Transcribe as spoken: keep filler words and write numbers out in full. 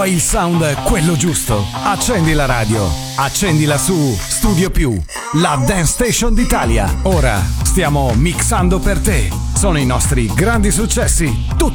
Il sound è quello giusto. Accendi la radio. Accendila su Studio Più, la dance station d'Italia. Ora stiamo mixando per te. Sono i nostri grandi successi. Tutti